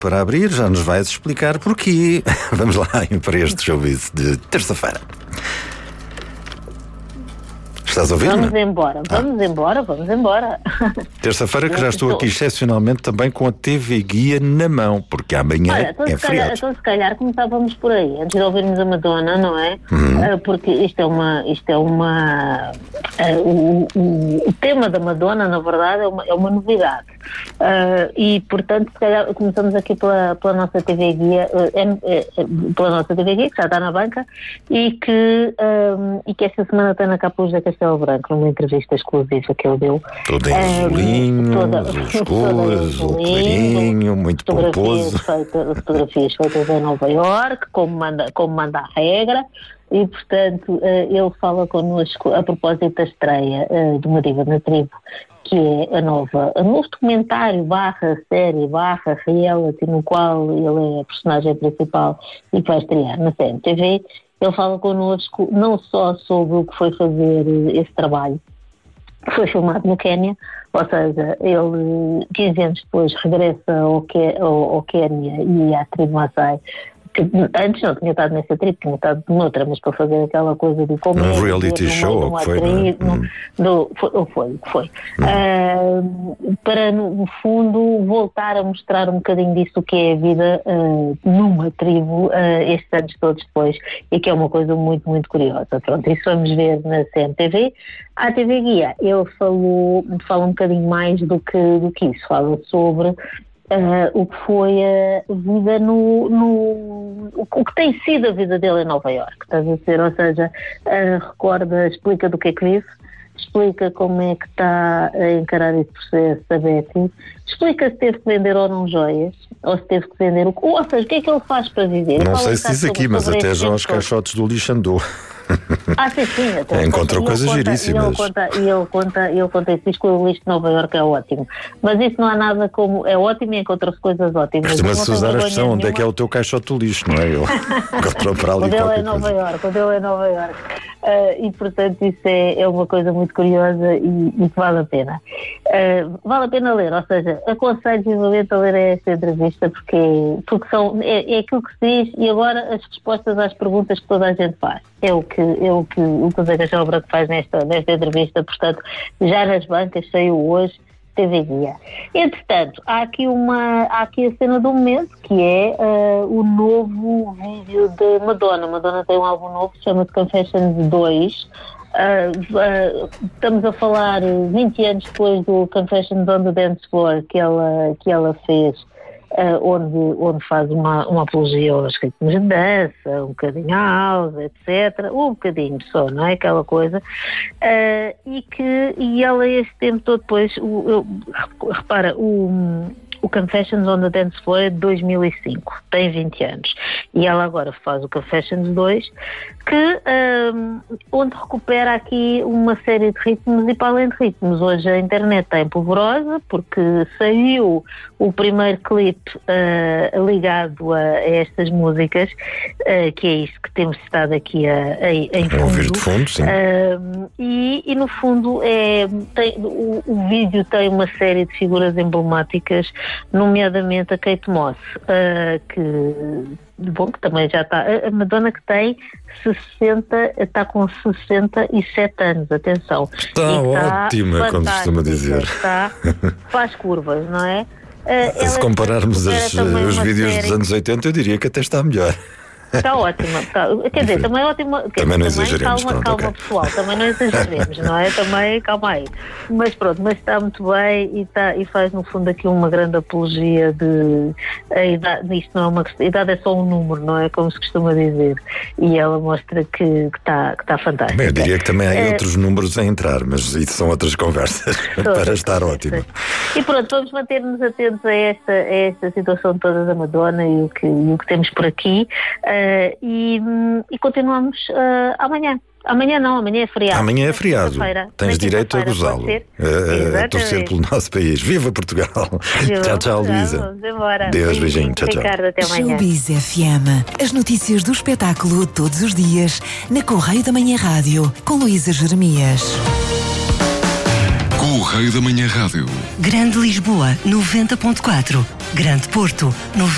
para abrir, já nos vais explicar porquê. Vamos lá para este showbiz de terça-feira. Estás a ouvir? Vamos embora. Terça-feira que já estou aqui excepcionalmente também com a TV Guia na mão, porque amanhã é feriado. Então se calhar começávamos por aí, antes de ouvirmos a Madonna, não é? Porque o tema da Madonna, na verdade, é uma novidade. E, portanto, se calhar começamos aqui pela nossa TV Guia, pela nossa TV Guia, que já está na banca, e que esta semana tem na Capuz da Castelo Branco, numa entrevista exclusiva que ele deu. Toda em azulinho, azul escuro, azul clarinho, muito pomposo. Fotografias feitas em Nova Iorque, como manda a regra. E, portanto, ele fala connosco a propósito da estreia de Uma Diva na Tribo, que é a novo documentário /série /reality, no qual ele é a personagem principal e que vai estrear na CMTV. Ele fala connosco não só sobre o que foi fazer esse trabalho, que foi filmado no Quénia, ou seja, ele 15 anos depois regressa ao Quénia e à tribo Maasai, que antes não tinha estado nessa tribo, tinha estado noutra, mas para fazer aquela coisa de como um reality show, ou que foi, foi. Para, no fundo, voltar a mostrar um bocadinho disso que é a vida numa tribo estes anos todos depois, e que é uma coisa muito, muito curiosa. Pronto, isso vamos ver na CMTV. A TV Guia, ele fala um bocadinho mais do que isso, fala sobre o que foi a vida o que tem sido a vida dele em Nova Iorque, estás a dizer? Ou seja, explica do que é que vive, explica como é que está a encarar esse processo da Betty, explica se teve que vender ou não joias, ou se teve que vender ou seja, o que é que ele faz para viver. Não sei se diz aqui, mas até já os caixotes do lixo andou. Sim. Encontrou coisas giríssimas. Ele conta isso, diz que o lixo de Nova Iorque é ótimo. Mas isso não há nada como. É ótimo e encontra-se coisas ótimas. Costuma-se usar a expressão, onde é que é o teu caixote do lixo, não é? Ele encontrou para ali quando ele é Nova Iorque. E, portanto, isso é uma coisa muito curiosa e que vale a pena. Vale a pena ler, ou seja, aconselho vivamente a ler esta entrevista porque é aquilo que se diz e agora as respostas às perguntas que toda a gente faz. É o que o Zé Castelo Branco faz nesta entrevista, portanto, já nas bancas, saiu hoje, TV Guia. Entretanto, há aqui a cena do momento, que é o novo vídeo de Madonna. Madonna tem um álbum novo que se chama Confessions 2. Estamos a falar 20 anos depois do Confessions on the Dance Floor que ela fez, onde faz uma apologia aos ritmos de dança, um bocadinho house, etc. Um bocadinho só, não é? Aquela coisa. E ela este tempo todo depois, repara, o Confessions on the Dance Floor é de 2005, tem 20 anos. E ela agora faz o Confessions 2, onde recupera aqui uma série de ritmos e para além de ritmos. Hoje a internet está empolvorosa porque saiu o primeiro clipe ligado a estas músicas, que é isto que temos estado aqui em fundo. Ouvir de fundo, sim. E no fundo o vídeo tem uma série de figuras emblemáticas, nomeadamente a Kate Moss, que também já está. A Madonna que tem está com 67 anos, atenção. Está ótima, como costuma dizer. Faz curvas, não é? Se compararmos os vídeos dos anos 80, eu diria que até está melhor. Está ótima. Quer dizer, também é ótima. Também não exageremos. Calma, pessoal, também não exageremos, não é? Também, calma aí. Mas pronto, mas está muito bem e faz no fundo aqui uma grande apologia de a idade. Isto não é uma questão, a idade é só um número, não é? Como se costuma dizer. E ela mostra que está fantástico. Bem, eu diria que também há outros números a entrar, mas isso são outras conversas para estar ótima. E pronto, vamos manter-nos atentos a esta situação toda da Madonna e o que temos por aqui. E continuamos amanhã. Amanhã não, amanhã é feriado. Amanhã é feriado. Tens direito a gozá-lo. A torcer pelo nosso país. Viva Portugal! Tchau, tchau, Luísa. Vamos embora. Deus, beijinho. Tchau, tchau. Ricardo, até amanhã. Showbiz FM. As notícias do espetáculo todos os dias na Correio da Manhã Rádio, com Luísa Jeremias. Correio da Manhã Rádio. Grande Lisboa, 90.4. Grande Porto, 90.